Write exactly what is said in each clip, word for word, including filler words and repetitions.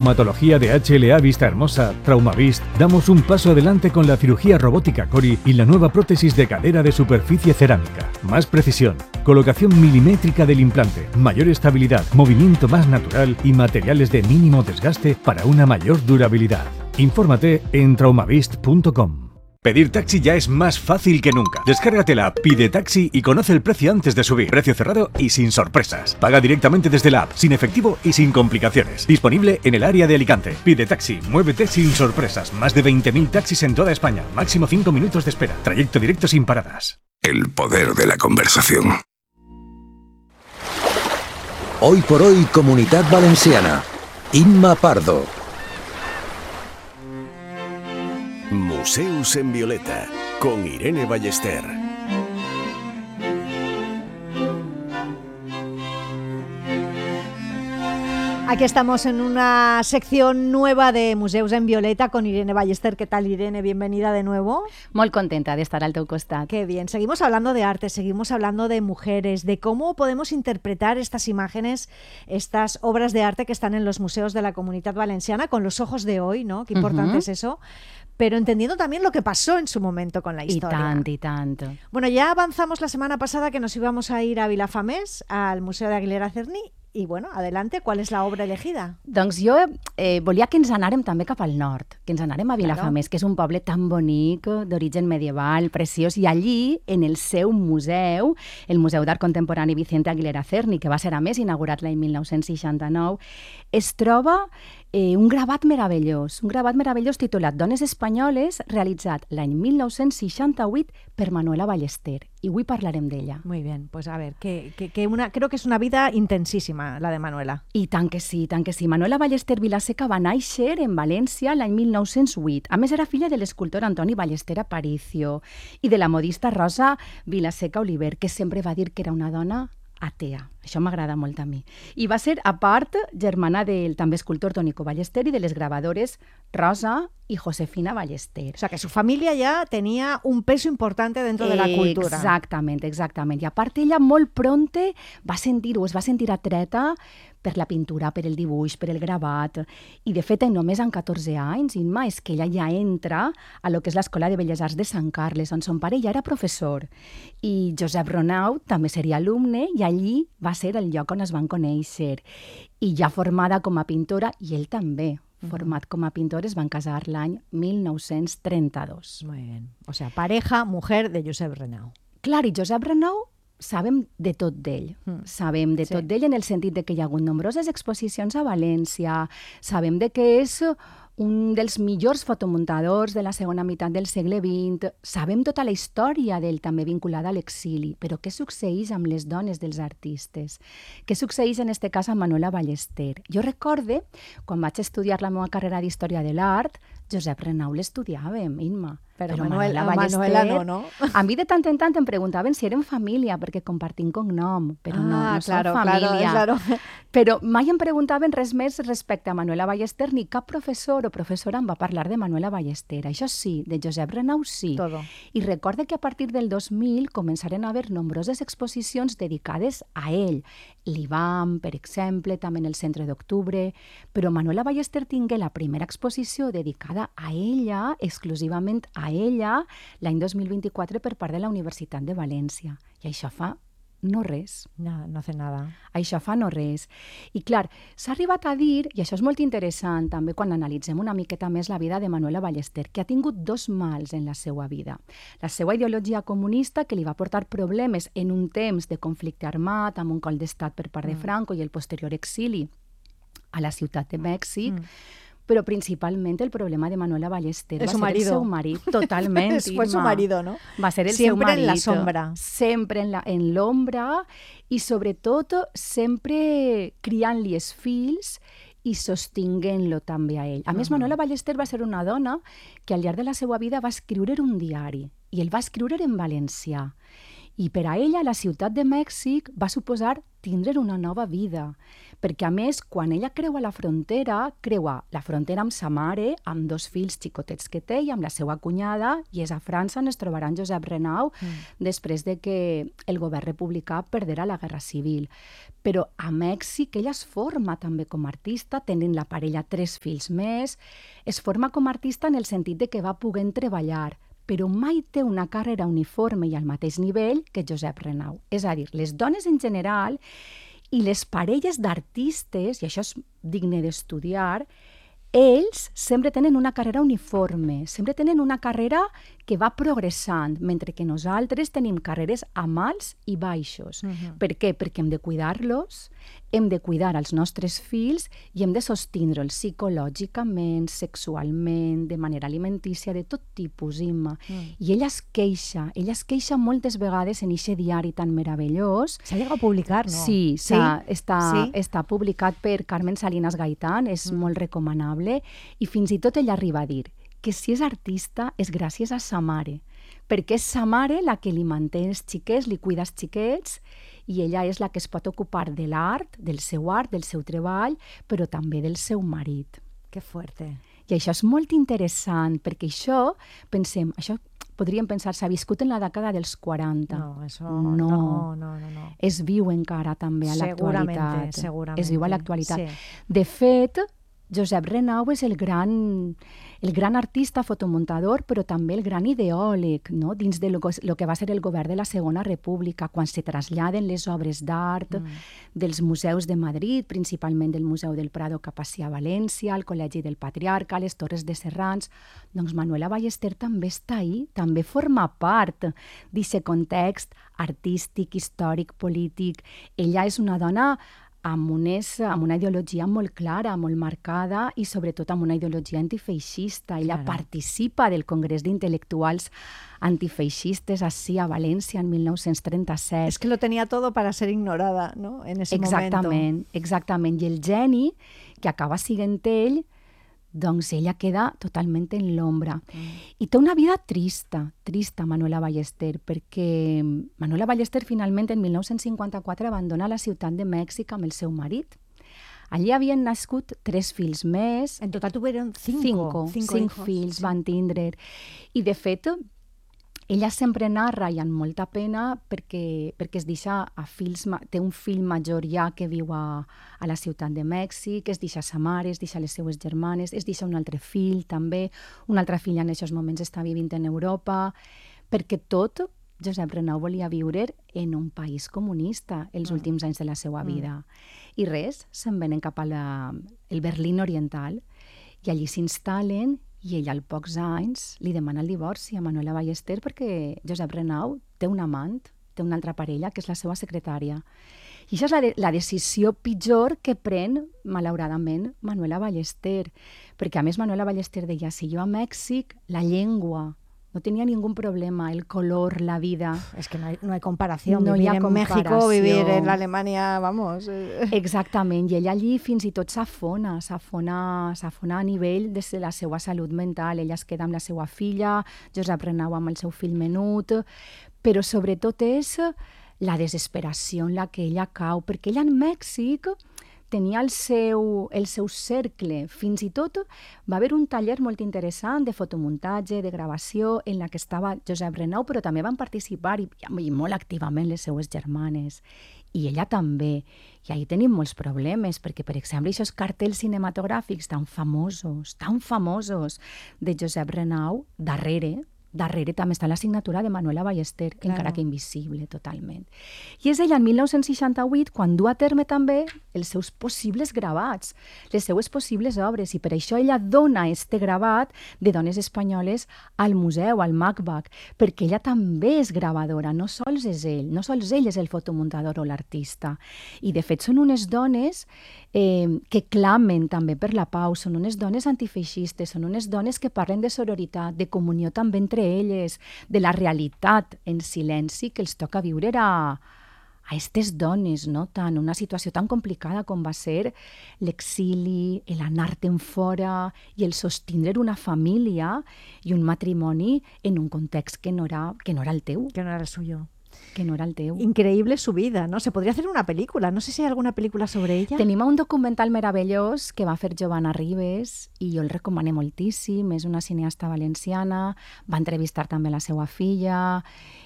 traumatología de H L A Vista Hermosa, Traumavist, damos un paso adelante con la cirugía robótica Cori y la nueva prótesis de cadera de superficie cerámica. Más precisión, colocación milimétrica del implante, mayor estabilidad, movimiento más natural y materiales de mínimo desgaste para una mayor durabilidad. Infórmate en traumavist punto com. Pedir taxi ya es más fácil que nunca. Descárgate la app Pide Taxi y conoce el precio antes de subir. Precio cerrado y sin sorpresas. Paga directamente desde la app, sin efectivo y sin complicaciones. Disponible en el área de Alicante. Pide Taxi, muévete sin sorpresas. Más de veinte mil taxis en toda España. Máximo cinco minutos de espera. Trayecto directo sin paradas. El poder de la conversación. Hoy por hoy, Comunitat Valenciana. Imma Pardo. Museus en Violeta, con Irene Ballester. Aquí estamos en una sección nueva de Museus en Violeta con Irene Ballester. ¿Qué tal, Irene? Bienvenida de nuevo. Muy contenta de estar al teu costat. Qué bien. Seguimos hablando de arte, seguimos hablando de mujeres, de cómo podemos interpretar estas imágenes, estas obras de arte que están en los museos de la Comunitat Valenciana con los ojos de hoy, ¿no? Qué importante uh-huh. es eso. Pero entendiendo también lo que pasó en su momento con la historia. Y tanto, y tanto. Bueno, ya avanzamos la semana pasada que nos íbamos a ir a Vilafamés, al Museu d'Aguilera Cerny. I, bueno, adelante, ¿cuál és l'obra elegida? Doncs jo eh, volia que ens anàrem també cap al nord, que ens anàrem a Vilafamés, claro. que és un poble tan bonic, d'origen medieval, preciós, i allí, en el seu museu, el Museu d'Art Contemporani Vicente Aguilera Cerny, que va ser a més inaugurat l'any mil nou-cents seixanta-nou, es troba eh, un gravat meravellós, un gravat meravellós titulat Dones Espanyoles, realitzat l'any mil nou-cents seixanta-vuit per Manuela Ballester. Y hoy parlarem d'ella. Muy bien, pues a ver, que, que, que una, creo que es una vida intensísima, la de Manuela. I tant que sí, tant que sí. Manuela Ballester Vilaseca va néixer en València l'any mil nou-cents vuit. A més, era filla de l'escultor Antoni Ballester Aparicio i de la modista Rosa Vilaseca Oliver, que sempre va dir que era una dona atea. Això m'agrada molt a mi. I va ser, a part, germana del també escultor Tónico Ballester i de les gravadores Rosa y Josefina Ballester. O sea, que su familia ya tenía un peso importante dentro de la cultura. Exactament, exactament. I a part, ella molt pronte va sentir, o es va sentir atreta per la pintura, per el dibuix, per el gravat. I, de fet, només amb catorze anys, Imma, és que ella ja entra a lo que és l'Escola de Belles Arts de Sant Carles, on son pare ja era professor. I Josep Ronau també seria alumne i allí va ser el lloc on es van conèixer. I ja formada com a pintora, i ell també, format com a pintor, es van casar l'any mil nou-cents trenta-dos. Muy bien. O sea, pareja, mujer de Josep Renau. Clar, i Josep Renau sabem de tot d'ell. Mm. Sabem de sí. tot d'ell en el sentit de que hi ha hagut nombroses exposicions a València, sabem de que és un dels millors fotomuntadors de la segona meitat del segle vint, sabem tota la història d'ell també vinculada a l'exili, però què succeeix amb les dones dels artistes? Què succeeix en este cas amb Manuela Ballester? Jo recorde, quan vaig estudiar la meva carrera d'Història de l'Art, Josep Renau l'estudiàvem, Imma. Però, però Manuela, Ballester, Manuela no, no? A mi de tant en tant em preguntaven si eren família, perquè compartim cognom, però ah, no, no claro, som família. Claro, claro. Però mai em preguntaven res més respecte a Manuela Ballester, ni cap professor o professora em va parlar de Manuela Ballester. Això sí, de Josep Renau sí. Todo. I recorde que a partir del dos mil començaren a haver nombroses exposicions dedicades a ell. L'I B A M, per exemple, també en el Centre d'Octubre, però Manuela Ballester tingué la primera exposició dedicada a ella, exclusivament a ella, l'any dos mil vint-i-quatre per part de la Universitat de València. I això fa no res. No, no hace nada. Això fa no res. I clar, s'ha arribat a dir, i això és molt interessant també quan analitzem una miqueta més la vida de Manuela Ballester, que ha tingut dos mals en la seva vida. La seva ideologia comunista, que li va portar problemes en un temps de conflicte armat, amb un col d'estat per part de Franco i el posterior exili a la ciutat de Mèxic, mm. pero principalmente el problema de Manuela Ballester es va su ser marido. el seu marit, totalment. Fue su marido, ¿no? Va ser el siempre seu marit. en la sombra. Sempre en la, en l'ombra i sobretot sempre criant-li els fills i sostinguent-lo també a ell. A més, Manuela Ballester va ser una dona que al llarg de la seva vida va escriure un diari i el va escriure en valencià. I per a ella la ciutat de Mèxic va suposar tindre una nova vida, perquè a més, quan ella creua la frontera, creua la frontera amb sa mare, amb dos fills xicotets que té i amb la seva cunyada, i és a França on es trobarà en Josep Renau mm. després de que el govern republicà perdrà la Guerra Civil. Però a Mèxic ella es forma també com a artista, tenint la parella tres fills més, es forma com a artista en el sentit de que va poder treballar, però mai té una carrera uniforme i al mateix nivell que Josep Renau. És a dir, les dones en general i les parelles d'artistes, i això és digne d'estudiar, ells sempre tenen una carrera uniforme, sempre tenen una carrera que va progressant, mentre que nosaltres tenim carreres amb alts i baixos. Uh-huh. Per què? Perquè hem de cuidar-los, hem de cuidar els nostres fills i hem de sostindre'ls psicològicament, sexualment, de manera alimentícia, de tot tipus, Imma. Uh-huh. I ella es queixa, ella es queixa moltes vegades en eixe diari tan meravellós. S'ha llegat a publicar, no? Sí, sí? Està, sí? està publicat per Carmen Salinas Gaitán, és uh-huh. molt recomanable, i fins i tot ella arriba a dir que si és artista és gràcies a sa mare, perquè és sa mare la que li manté els xiquets, li cuida els xiquets, i ella és la que es pot ocupar de l'art, del seu art, del seu treball, però també del seu marit. Que fuerte. I això és molt interessant, perquè això, pensem, això podríem pensar, s'ha viscut en la dècada dels quaranta. No, això no, no, no, no, no. Es viu encara també a l'actualitat. Segurament, segurament. Es viu a l'actualitat. Sí. De fet, Josep Renau és el gran, el gran artista fotomuntador, però també el gran ideòleg, no? Dins de lo, lo que va ser el govern de la Segona República, quan se traslladen les obres d'art mm. dels museus de Madrid, principalment del Museu del Prado cap a València, el Col·legi del Patriarca, les Torres de Serrans. Doncs Manuela Ballester també està ahí, també forma part d'aquest context artístic, històric, polític. Ella és una dona amb, unes, amb una ideologia molt clara, molt marcada i sobretot amb una ideologia antifeixista. Ella claro. participa del Congrés d'Intel·lectuals Antifeixistes ací a València en mil nou-cents trenta-set. És que lo tenia todo para ser ignorada, ¿no? En ese exactament, momento. Exactament. I el geni que acaba siguent ell, doncs ella queda totalment en l'ombra. Mm. I té una vida trista, trista Manuela Ballester, perquè Manuela Ballester finalment en mil nou-cents cinquanta-quatre abandona la ciutat de Mèxic amb el seu marit. Allí havien nascut tres fills més. En total tuvieron cinco. Cinco, cinco, cinc hijos. fills sí. van tindre. I de fet, ella sempre narra i amb molta pena perquè, perquè es deixa a fills, té un fill major ja que viu a, a la ciutat de Mèxic, es deixa sa mare, es deixa les seues germanes, es deixa un altre fill també, un altre fill en aquests moments està vivint en Europa, perquè tot Josep Renau volia viure en un país comunista els mm. últims anys de la seva vida. Mm. I res, se'n venen cap al Berlín Oriental i allí s'instal·len. I ella, al pocs anys, li demana el divorci a Manuela Ballester perquè Josep Renau té un amant, té una altra parella, que és la seva secretària. I això és la, de, la decisió pitjor que pren, malauradament, Manuela Ballester. Perquè, a més, Manuela Ballester deia, si jo a Mèxic, la llengua, no tenía ningún problema, el color, la vida. Es que no hay, no hay comparación. No vivir hi ha en comparació. México, vivir en l'Alemanya, vamos. Exactament, i ella allí fins i tot s'afona, s'afona, s'afona a nivell de la seva salut mental. Ella es queda amb la seva filla, Josep Renau amb el seu fill menut, però sobretot és la desesperació en la que ella cau, perquè ella en Mèxic tenia el seu, el seu cercle. Fins i tot va haver un taller molt interessant de fotomuntatge, de gravació, en la que estava Josep Renau, però també van participar i, i molt activament les seues germanes. I ella també. I ahí tenim molts problemes, perquè, per exemple, aquests cartells cinematogràfics tan famosos, tan famosos de Josep Renau, darrere, darrere també està la signatura de Manuela Ballester, claro. encara que invisible totalment. I és ella, en mil nou-cents seixanta-vuit, quan du a terme també els seus possibles gravats, les seues possibles obres, i per això ella dona este gravat de dones espanyoles al museu, al MACBAC, perquè ella també és gravadora, no sols és ell, no sols ell és el fotomuntador o l'artista. I de fet són unes dones eh, que clamen també per la pau, són unes dones antifeixistes, són unes dones que parlen de sororitat, de comunió també entre elles, de la realitat en silenci que els toca viure a, a aquestes dones, no? Tan, una situació tan complicada com va ser l'exili, l'anar-te'n fora i el sostindre una família i un matrimoni en un context que no era, que no era el teu. Que no era el suyo. que no era el teu. Increíble su vida, ¿no? Se podría hacer una película. No sé si hay alguna película sobre ella. Tenim un documental meravellós que va fer Giovanna Ribes i jo el recomano moltíssim. És una cineasta valenciana, va entrevistar també la seva filla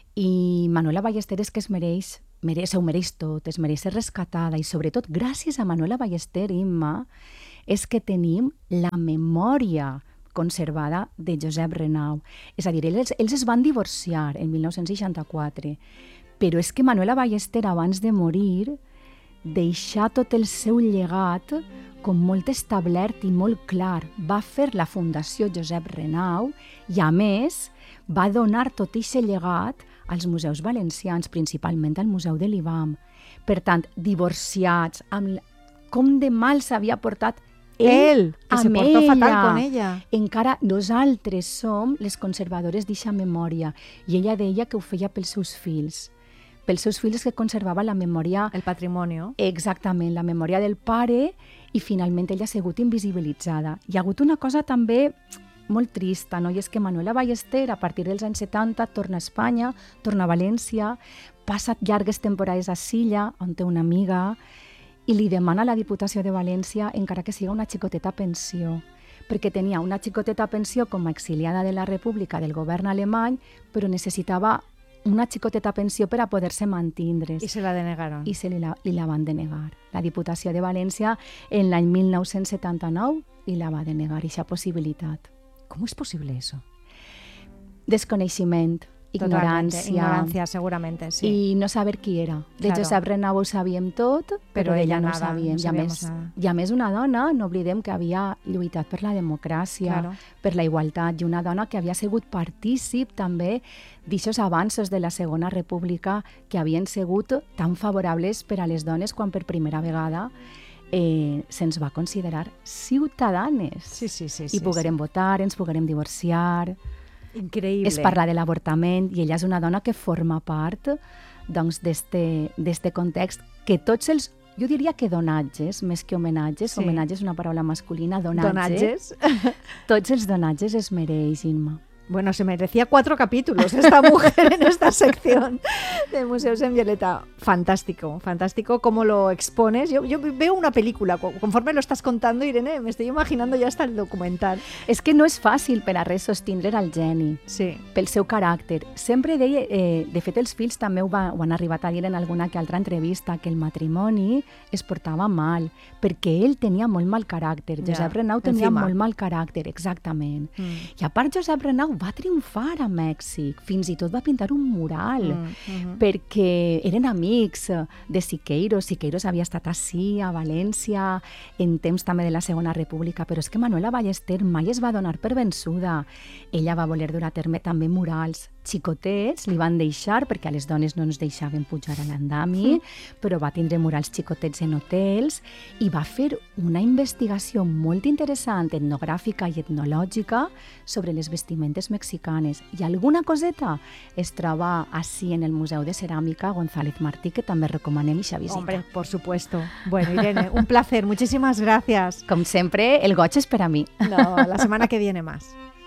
i Manuela Ballester és que es mereix, mereix, ho mereix tot, es mereix ser rescatada i sobretot gràcies a Manuela Ballester, Imma, és que tenim la memòria conservada de Josep Renau. És a dir, ells, ells es van divorciar en mil nou-cents seixanta-quatre, però és que Manuela Ballester, abans de morir, deixà tot el seu llegat com molt establert i molt clar. Va fer la Fundació Josep Renau i, a més, va donar tot aquest llegat als museus valencians, principalment al Museu de l'I B A M. Per tant, divorciats, amb com de mal s'havia portat Ell, que se portó ella. fatal con ella. Encara nosaltres som les conservadores d'eixa memòria i ella deia que ho feia pels seus fills. Pels seus fills que conservava la memòria... El patrimonio. Exactament, la memòria del pare i finalment ella ha sigut invisibilitzada. Hi ha hagut una cosa també molt trista, no? I és que Manuela Ballester, a partir dels anys setanta, torna a Espanya, torna a València, passa llargues temporades a Silla, on té una amiga, i li demana a la Diputació de València, encara que siga una xicoteta pensió, perquè tenia una xicoteta pensió com a exiliada de la República del govern alemany, però necessitava una xicoteta pensió per a poder-se mantindre. I se la denegaron. I se li la, li la van denegar. La Diputació de València en l'any mil nou-cents setanta-nou li la va denegar, aquesta possibilitat. ¿Cómo es posible eso? Desconeixement, ignorància. Ignorància, seguramente, sí. I no saber qui era. De Claro. Josep Renau ho sabíem tot, però, Però d'ella ella no ho nada, sabíem. no I, a més, sabíamos nada. I a més una dona, no oblidem que havia lluitat per la democràcia, Claro. per la igualtat, i una dona que havia sigut partícip també d'aixòs avanços de la Segona República que havien sigut tan favorables per a les dones quan per primera vegada eh, se'ns va considerar ciutadanes. Sí, sí, sí. I sí, poguérem votar, ens poguérem divorciar. Increïble. Es parla de l'avortament i ella és una dona que forma part doncs, d'este context que tots els, jo diria que donatges, més que homenatges, Sí. homenatge és una paraula masculina, donatge, Donatges. tots els donatges es mereix, Imma. Bueno, se merecía cuatro capítulos esta mujer en esta sección de Museos en Violeta. Fantástico, fantástico cómo lo expones. Yo, yo veo una película, conforme lo estás contando, Irene, me estoy imaginando ya hasta el documental. És que no és fàcil per a res sostindre el geni, Sí. pel seu caràcter. Sempre deia, eh, de fet els fills també ho, va, ho han arribat a dir en alguna que altra entrevista, que el matrimoni es portava mal, perquè ell tenia molt mal caràcter. Ja, Josep Renau tenia encima. molt mal caràcter, exactament. Mm. I a part Josep Renau va triomfar a Mèxic, fins i tot va pintar un mural, Mm, mhm. perquè eren amics de Siqueiros. Siqueiros havia estat ací, a València, en temps també de la Segona República, però és que Manuela Ballester mai es va donar per vençuda. Ella va voler dur a terme també murals xicotets, li van deixar, perquè a les dones no ens deixaven pujar a l'andami, mm. però va tindre murals xicotets en hotels i va fer una investigació molt interessant, etnogràfica i etnològica, sobre les vestimentes mexicanes. I alguna coseta es troba així en el Museu de Ceràmica González Martí, que també recomanem eixa visita. Hombre, por supuesto. Bueno, Irene, un placer. Muchísimas gracias. Com sempre, el goig és per a mi. No, la semana que viene más.